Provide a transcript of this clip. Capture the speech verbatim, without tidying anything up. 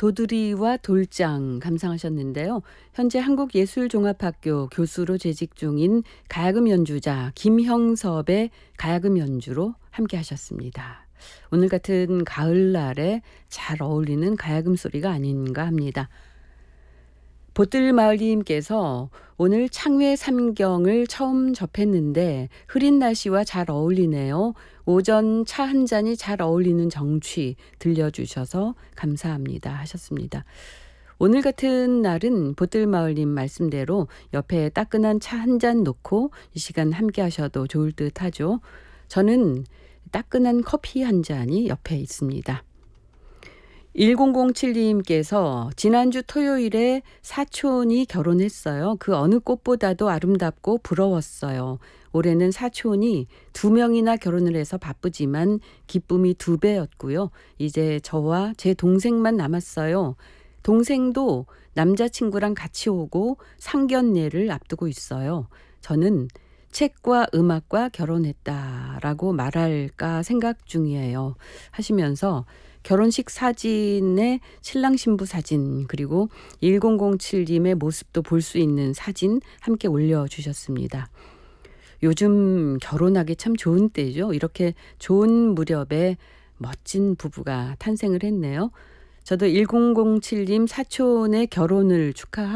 도드리와 돌장 감상하셨는데요. 현재 한국예술종합학교 교수로 재직 중인 가야금 연주자 김형섭의 가야금 연주로 함께 하셨습니다. 오늘 같은 가을날에 잘 어울리는 가야금 소리가 아닌가 합니다. 보뜰마을님께서 오늘 창외 삼경을 처음 접했는데 흐린 날씨와 잘 어울리네요. 오전 차 한 잔이 잘 어울리는 정취 들려주셔서 감사합니다 하셨습니다. 오늘 같은 날은 보뜰마을님 말씀대로 옆에 따끈한 차 한 잔 놓고 이 시간 함께 하셔도 좋을 듯 하죠. 저는 따끈한 커피 한 잔이 옆에 있습니다. 일공공칠님께서 지난주 토요일에 사촌이 결혼했어요. 그 어느 꽃보다도 아름답고 부러웠어요. 올해는 사촌이 두 명이나 결혼을 해서 바쁘지만 기쁨이 두 배였고요. 이제 저와 제 동생만 남았어요. 동생도 남자친구랑 같이 오고 상견례를 앞두고 있어요. 저는 책과 음악과 결혼했다라고 말할까 생각 중이에요. 하시면서 결혼식 사진에 신랑 신부 사진 그리고 일공공칠님의 모습도 볼 수 있는 사진 함께 올려주셨습니다. 요즘 결혼하기 참 좋은 때죠. 이렇게 좋은 무렵에 멋진 부부가 탄생을 했네요. 저도 일공공칠님 사촌의 결혼을 축하합니다.